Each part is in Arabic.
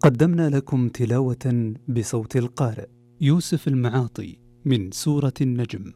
قدمنا لكم تلاوة بصوت القارئ يوسف المعاطي من سورة النجم.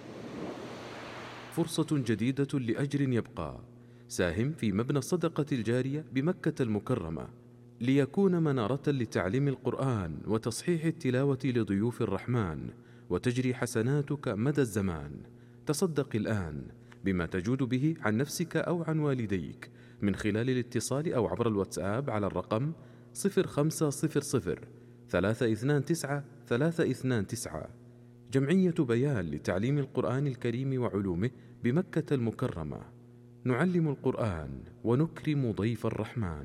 فرصة جديدة لأجر يبقى. ساهم في مبنى الصدقة الجارية بمكة المكرمة ليكون منارة لتعليم القرآن وتصحيح التلاوة لضيوف الرحمن، وتجري حسناتك مدى الزمان. تصدق الآن بما تجود به عن نفسك أو عن والديك من خلال الاتصال أو عبر الواتساب على الرقم 0500 329 329. جمعية بيان لتعليم القرآن الكريم وعلومه بمكة المكرمة. نعلم القرآن ونكرم ضيف الرحمن.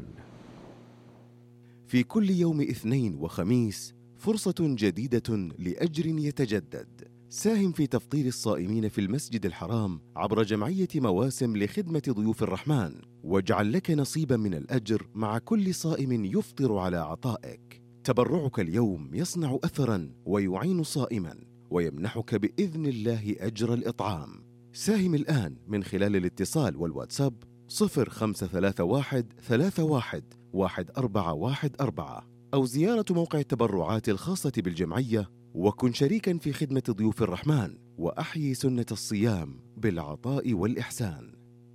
في كل يوم اثنين وخميس فرصة جديدة لأجر يتجدد. ساهم في تفطير الصائمين في المسجد الحرام عبر جمعية مواسم لخدمة ضيوف الرحمن، واجعل لك نصيبا من الأجر مع كل صائم يفطر على عطائك. تبرعك اليوم يصنع أثرا ويعين صائما ويمنحك بإذن الله أجر الإطعام. ساهم الآن من خلال الاتصال والواتساب 0531 31 1414 أو زيارة موقع التبرعات الخاصة بالجمعية، وكن شريكا في خدمة ضيوف الرحمن وأحيي سنة الصيام بالعطاء والإحسان.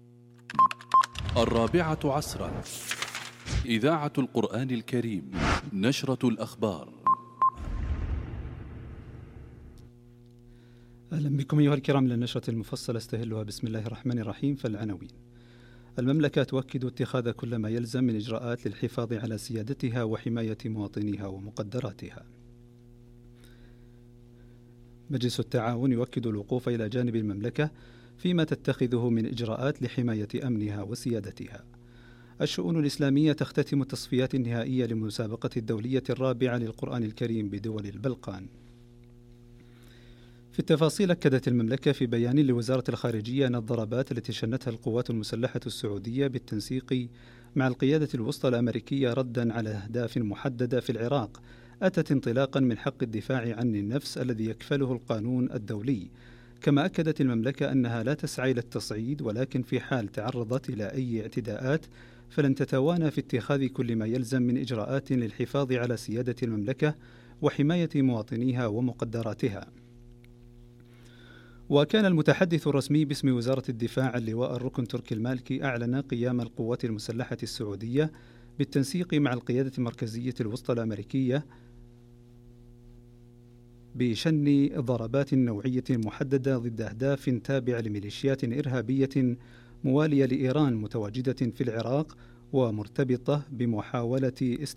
4 عصرا، إذاعة القرآن الكريم، نشرة الأخبار. أهلا بكم أيها الكرام للنشرة المفصلة استهلها بسم الله الرحمن الرحيم. فالعناوين: المملكة تؤكد اتخاذ كل ما يلزم من إجراءات للحفاظ على سيادتها وحماية مواطنيها ومقدراتها. مجلس التعاون يؤكد الوقوف إلى جانب المملكة فيما تتخذه من إجراءات لحماية أمنها وسيادتها. الشؤون الإسلامية تختتم التصفيات النهائية للمسابقة الدولية الرابعة للقرآن الكريم بدول البلقان. في التفاصيل، أكدت المملكة في بيان لوزارة الخارجية أن الضربات التي شنتها القوات المسلحة السعودية بالتنسيق مع القيادة الوسطى الأمريكية ردا على أهداف محددة في العراق أتت انطلاقا من حق الدفاع عن النفس الذي يكفله القانون الدولي. كما أكدت المملكة أنها لا تسعى إلى التصعيد، ولكن في حال تعرضت إلى أي اعتداءات فلن تتوانى في اتخاذ كل ما يلزم من إجراءات للحفاظ على سيادة المملكة وحماية مواطنيها ومقدراتها. وكان المتحدث الرسمي باسم وزارة الدفاع اللواء الركن تركي المالكي أعلن قيام القوات المسلحة السعودية بالتنسيق مع القيادة المركزية الوسطى الأمريكية بشن ضربات نوعية محددة ضد أهداف تابعة لميليشيات إرهابية موالية لإيران متواجدة في العراق ومرتبطة بمحاولة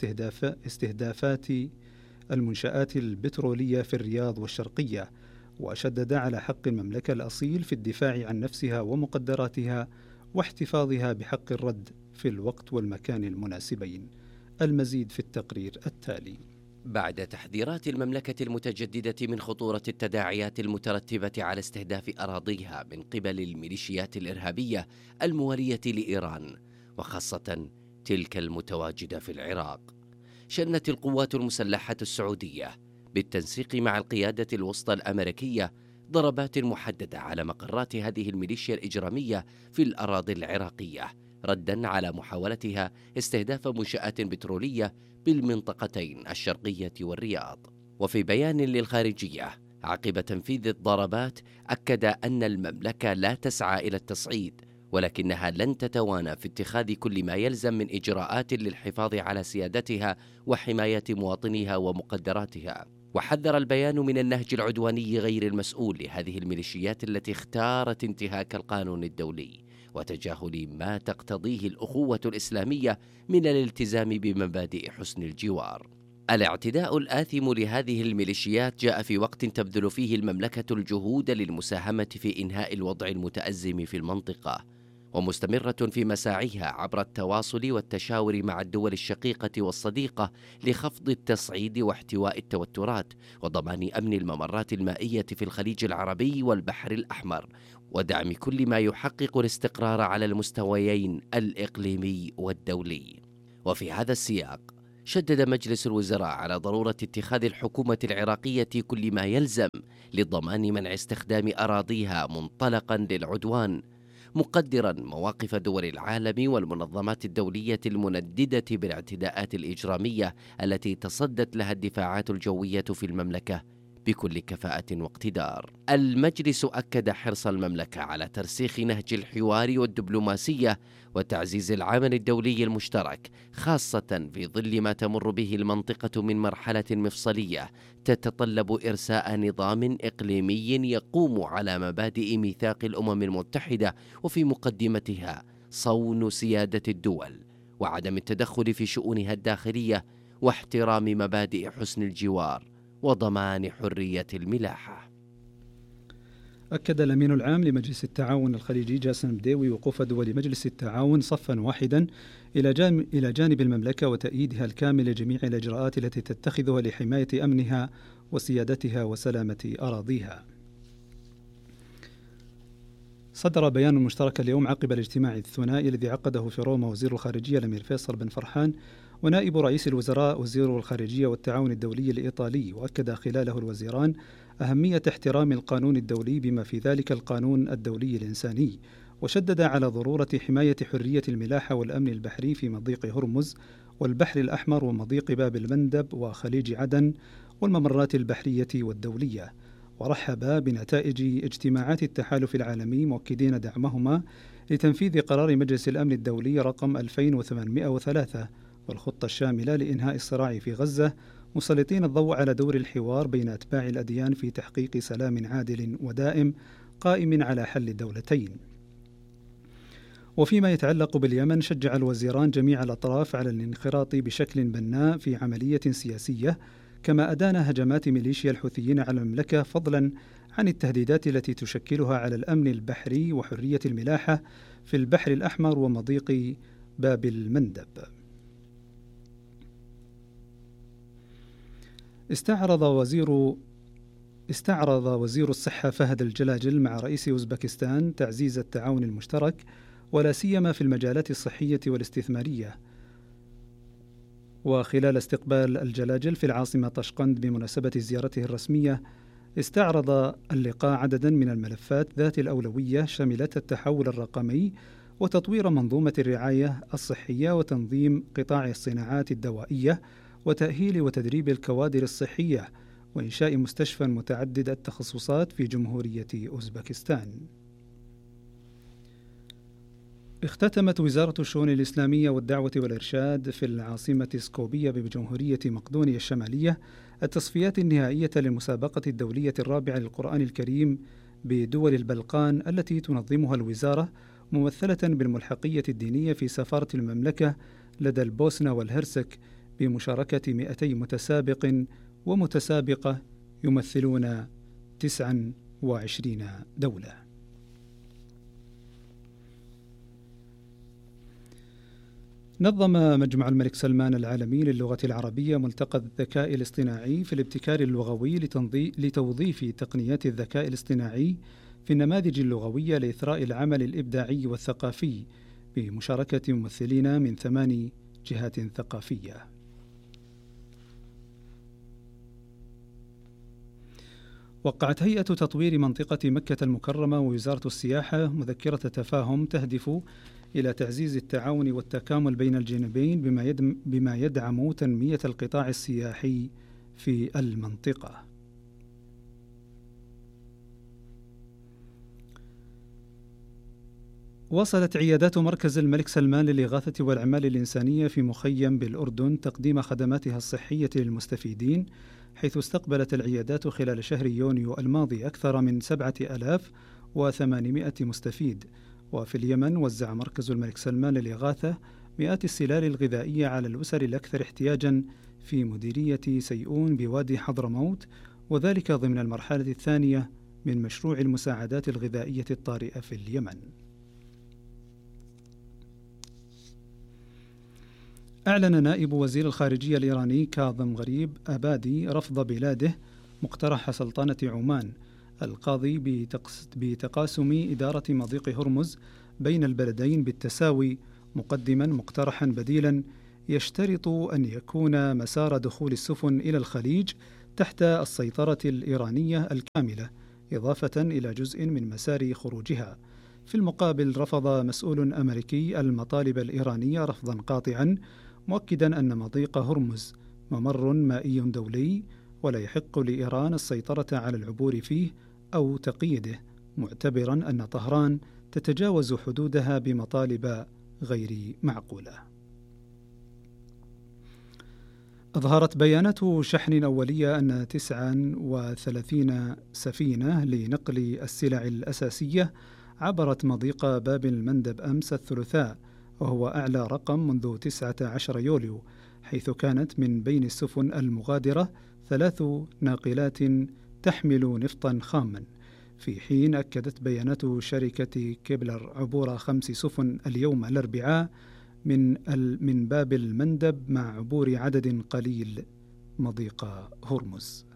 استهدافات المنشآت البترولية في الرياض والشرقية. وشدد على حق المملكة الأصيل في الدفاع عن نفسها ومقدراتها واحتفاظها بحق الرد في الوقت والمكان المناسبين. المزيد في التقرير التالي. بعد تحذيرات المملكة المتجددة من خطورة التداعيات المترتبة على استهداف أراضيها من قبل الميليشيات الإرهابية الموالية لإيران، وخاصة تلك المتواجدة في العراق، شنت القوات المسلحة السعودية بالتنسيق مع القيادة الوسطى الأمريكية ضربات محددة على مقرات هذه الميليشيا الإجرامية في الأراضي العراقية، رداً على محاولتها استهداف منشآت بترولية بالمنطقتين الشرقية والرياض. وفي بيان للخارجية عقب تنفيذ الضربات، أكد أن المملكة لا تسعى إلى التصعيد، ولكنها لن تتوانى في اتخاذ كل ما يلزم من إجراءات للحفاظ على سيادتها وحماية مواطنيها ومقدراتها. وحذر البيان من النهج العدواني غير المسؤول لهذه الميليشيات التي اختارت انتهاك القانون الدولي وتجاهل ما تقتضيه الأخوة الإسلامية من الالتزام بمبادئ حسن الجوار. الاعتداء الآثم لهذه الميليشيات جاء في وقت تبذل فيه المملكة الجهود للمساهمة في إنهاء الوضع المتأزم في المنطقة، ومستمرة في مساعيها عبر التواصل والتشاور مع الدول الشقيقة والصديقة لخفض التصعيد واحتواء التوترات وضمان أمن الممرات المائية في الخليج العربي والبحر الأحمر، ودعم كل ما يحقق الاستقرار على المستويين الإقليمي والدولي. وفي هذا السياق شدد مجلس الوزراء على ضرورة اتخاذ الحكومة العراقية كل ما يلزم لضمان منع استخدام أراضيها منطلقا للعدوان، مقدرا مواقف دول العالم والمنظمات الدولية المنددة بالاعتداءات الإجرامية التي تصدت لها الدفاعات الجوية في المملكة بكل كفاءة واقتدار. المجلس أكد حرص المملكة على ترسيخ نهج الحوار والدبلوماسية وتعزيز العمل الدولي المشترك، خاصة في ظل ما تمر به المنطقة من مرحلة مفصلية تتطلب إرساء نظام إقليمي يقوم على مبادئ ميثاق الأمم المتحدة، وفي مقدمتها صون سيادة الدول وعدم التدخل في شؤونها الداخلية واحترام مبادئ حسن الجوار وضمان حرية الملاحة. أكد الأمين العام لمجلس التعاون الخليجي جاسم بديوي وقوف دول مجلس التعاون صفا واحدا إلى جانب المملكة وتأييدها الكامل لجميع الإجراءات التي تتخذها لحماية أمنها وسيادتها وسلامة أراضيها. صدر بيان مشترك اليوم عقب الاجتماع الثنائي الذي عقده في روما وزير الخارجية الأمير فيصل بن فرحان ونائب رئيس الوزراء وزير الخارجية والتعاون الدولي الإيطالي، وأكد خلاله الوزيران أهمية احترام القانون الدولي بما في ذلك القانون الدولي الإنساني، وشدد على ضرورة حماية حرية الملاحة والأمن البحري في مضيق هرمز والبحر الأحمر ومضيق باب المندب وخليج عدن والممرات البحرية والدولية. ورحب بنتائج اجتماعات التحالف العالمي مؤكدين دعمهما لتنفيذ قرار مجلس الأمن الدولي رقم 2803 والخطة الشاملة لإنهاء الصراع في غزة، مسلطين الضوء على دور الحوار بين أتباع الأديان في تحقيق سلام عادل ودائم قائم على حل الدولتين. وفيما يتعلق باليمن، شجع الوزيران جميع الأطراف على الانخراط بشكل بناء في عملية سياسية، كما أدان هجمات ميليشيا الحوثيين على المملكة فضلا عن التهديدات التي تشكلها على الأمن البحري وحرية الملاحة في البحر الأحمر ومضيق باب المندب. استعرض وزير الصحة فهد الجلاجل مع رئيس أوزبكستان تعزيز التعاون المشترك ولا سيما في المجالات الصحية والاستثمارية. وخلال استقبال الجلاجل في العاصمة طشقند بمناسبة زيارته الرسمية، استعرض اللقاء عددا من الملفات ذات الأولوية شملت التحول الرقمي وتطوير منظومة الرعاية الصحية وتنظيم قطاع الصناعات الدوائية وتأهيل وتدريب الكوادر الصحية وإنشاء مستشفى متعدد التخصصات في جمهورية أوزبكستان. اختتمت وزارة الشؤون الإسلامية والدعوة والإرشاد في العاصمة سكوبية بجمهورية مقدونيا الشمالية التصفيات النهائية للمسابقة الدولية الرابعة للقرآن الكريم بدول البلقان التي تنظمها الوزارة ممثلة بالملحقية الدينية في سفارة المملكة لدى البوسنة والهرسك بمشاركة 200 متسابق ومتسابقة يمثلون 29 دولة. نظم مجمع الملك سلمان العالمي للغة العربية ملتقى الذكاء الاصطناعي في الابتكار اللغوي لتوظيف تقنيات الذكاء الاصطناعي في النماذج اللغوية لإثراء العمل الإبداعي والثقافي بمشاركة ممثلين من 8 جهات ثقافية. وقعت هيئة تطوير منطقة مكة المكرمة ووزارة السياحة مذكرة تفاهم تهدف إلى تعزيز التعاون والتكامل بين الجانبين بما يدعم تنمية القطاع السياحي في المنطقة. واصلت عيادات مركز الملك سلمان للإغاثة والأعمال الإنسانية في مخيم بالأردن تقديم خدماتها الصحية للمستفيدين، حيث استقبلت العيادات خلال شهر يونيو الماضي أكثر من 7800 مستفيد. وفي اليمن وزع مركز الملك سلمان للإغاثة مئات السلال الغذائية على الأسر الأكثر احتياجا في مديرية سيئون بوادي حضرموت، وذلك ضمن المرحلة الثانية من مشروع المساعدات الغذائية الطارئة في اليمن. أعلن نائب وزير الخارجية الإيراني كاظم غريب أبادي رفض بلاده مقترح سلطنة عمان القاضي بتقاسم إدارة مضيق هرمز بين البلدين بالتساوي، مقدما مقترحا بديلا يشترط أن يكون مسار دخول السفن إلى الخليج تحت السيطرة الإيرانية الكاملة، إضافة إلى جزء من مسار خروجها، في المقابل رفض مسؤول أمريكي المطالب الإيرانية رفضا قاطعا، مؤكدا أن مضيق هرمز ممر مائي دولي ولا يحق لإيران السيطرة على العبور فيه أو تقييده، معتبرا أن طهران تتجاوز حدودها بمطالب غير معقولة. أظهرت بيانات شحن أولية أن 39 سفينة لنقل السلع الأساسية عبرت مضيق باب المندب أمس الثلاثاء، وهو أعلى رقم منذ 19 يوليو، حيث كانت من بين السفن المغادرة 3 ناقلات تحمل نفطا خاما، في حين أكدت بيانات شركة كيبلر عبور 5 سفن اليوم الأربعاء من باب المندب مع عبور عدد قليل مضيق هرمز.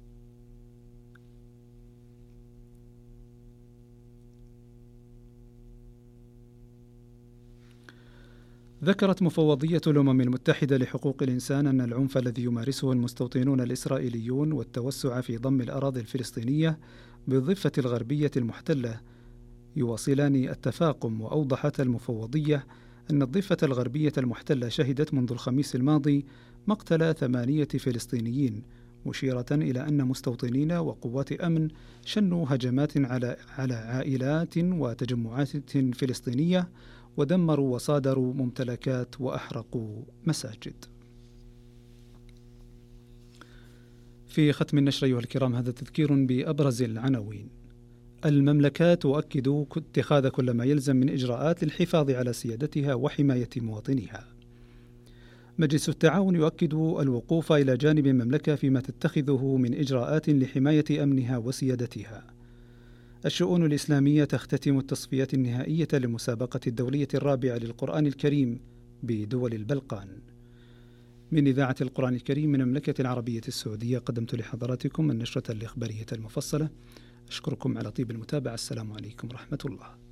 ذكرت مفوضية الأمم المتحدة لحقوق الإنسان أن العنف الذي يمارسه المستوطنون الإسرائيليون والتوسع في ضم الأراضي الفلسطينية بالضفة الغربية المحتلة يواصلان التفاقم، وأوضحت المفوضية أن الضفة الغربية المحتلة شهدت منذ الخميس الماضي مقتل 8 فلسطينيين، مشيرة إلى أن مستوطنين وقوات أمن شنوا هجمات على عائلات وتجمعات فلسطينية ودمروا وصادروا ممتلكات وأحرقوا مساجد. في ختم النشر أيها الكرام هذا تذكير بأبرز العناوين. المملكة تؤكد اتخاذ كل ما يلزم من إجراءات للحفاظ على سيادتها وحماية مواطنيها. مجلس التعاون يؤكد الوقوف إلى جانب المملكة فيما تتخذه من إجراءات لحماية أمنها وسيادتها. الشؤون الإسلامية تختتم التصفيات النهائية للمسابقة الدولية الرابعة للقرآن الكريم بدول البلقان. من إذاعة القرآن الكريم من المملكة العربية السعودية قدمت لحضراتكم النشرة الإخبارية المفصلة. أشكركم على طيب المتابعة. السلام عليكم ورحمة الله.